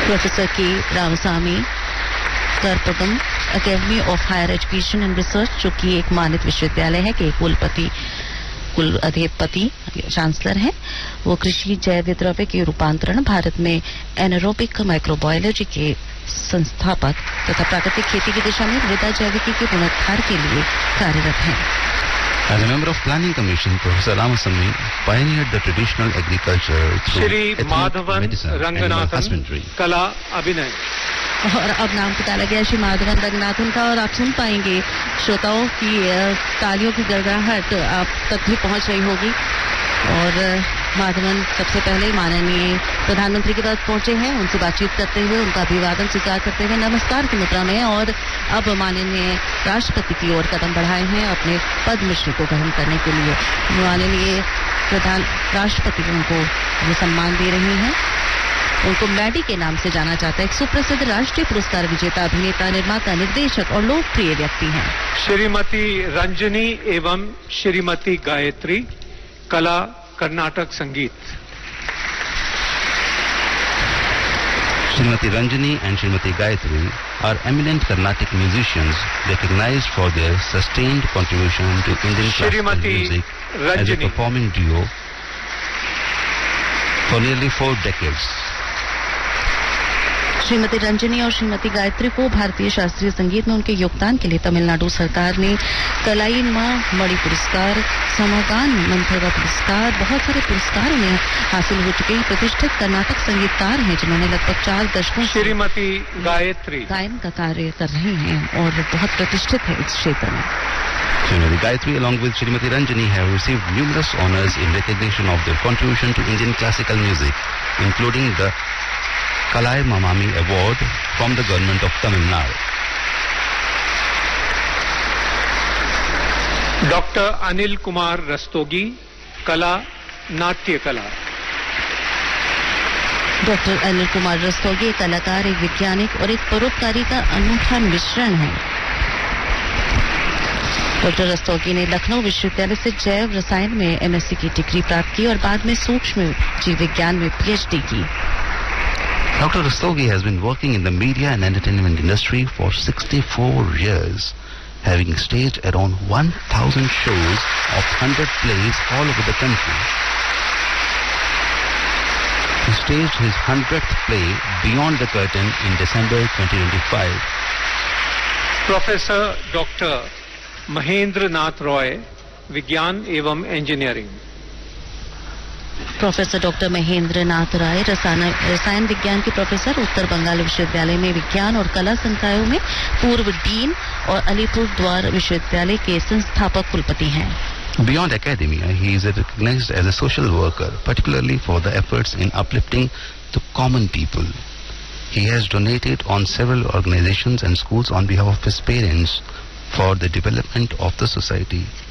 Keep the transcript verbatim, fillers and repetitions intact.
Professor के Ramaswamy करपगम academy of higher education and research, जो कि एक मानित विश्वविद्यालय है के कुलपति कुल अधिपति चांसलर हैं। वो कृषि जैव द्रव्य के रूपांतरण, भारत में एनारोबिक माइक्रोबायोलॉजी के संस्थापक तथा प्राकृतिक खेती की दिशा में मृदा जैविकी के पुनरुद्धार के लिए कार्यरत हैं। As a member of Planning Commission, Professor Ramaswamy pioneered the traditional agriculture through Madhavan Ranganathan कला अभिनय। और अब नाम पुकारा गया श्री माधवन रंगनाथन का, और आप सुन पाएंगे श्रोताओं की तालियों की गड़गड़ाहट आप तक भी पहुंच रही होगी। और माधवन सबसे पहले माननीय प्रधानमंत्री के पास पहुंचे हैं, उनसे बातचीत करते हुए उनका अभिवादन स्वीकार करते हुए नमस्कार की मुद्रा में, और अब माननीय राष्ट्रपति की ओर कदम बढ़ाए हैं अपने पद्मश्री को ग्रहण करने के लिए। माननीय प्रधान राष्ट्रपति उनको ये सम्मान दे रही हैं। उनको मैडी के नाम से जाना जाता है। एक सुप्रसिद्ध राष्ट्रीय पुरस्कार विजेता अभिनेता, निर्माता, निर्देशक और लोकप्रिय व्यक्ति हैं। श्रीमती रंजनी एवं श्रीमती गायत्री, कला कर्नाटक संगीत। Srimati Ranjani and Srimati Gayatri are eminent Carnatic musicians recognized for their sustained contribution to Indian classical music as a performing duo for nearly four decades. Shrimati Ranjani और श्रीमती गायत्री को भारतीय शास्त्रीय संगीत में उनके योगदान के लिए तमिलनाडु सरकार ने कलाई मां मणि पुरस्कार, समागान मंथरवा पुरस्कार, बहुत सारे पुरस्कार उन्हें हासिल हो चुके हैं। प्रतिष्ठित कर्नाटक संगीतकार हैं जिन्होंने लगभग चार दशकों से श्रीमती गायत्री गायन का कार्य कर रहे हैं और बहुत प्रतिष्ठित है इस क्षेत्र में। Srimati Gayatri along with Srimati Ranjani have received numerous honors in recognition of their contribution to Indian classical music, including the Kalai Mamami Award from the government of Tamil Nadu. Doctor Anil Kumar Rastogi, कला नाट्य कला। Doctor Anil Kumar Rastogi एक कलाकार, एक वैज्ञानिक और एक परोपकारी का अनूठा मिश्रण है। डॉक्टर रस्तोगी ने लखनऊ विश्वविद्यालय से जैव रसायन में एमएससी की डिग्री प्राप्त की और बाद में सूक्ष्म जीव विज्ञान में पीएचडी की। Doctor Rastogi has been working in the media and entertainment industry for sixty-four years, having staged around one thousand shows of one hundred plays all over the country. He staged his one hundredth play Beyond the Curtain in December twenty twenty-five. Professor Doctor Mahendra Nath Roy, विज्ञान एवं engineering. Professor doctor Mahendra Nath राय रसायन विज्ञान के professor, उत्तर बंगाल विश्वविद्यालय में विज्ञान और कला संकायों में पूर्व डीन और अलीपुरद्वार विश्वविद्यालय के संस्थापक कुलपति हैं। Beyond academia, he is recognized as a social worker, particularly for the efforts in uplifting the common people. He has donated on several organizations and schools on behalf of his parents for the development of the society.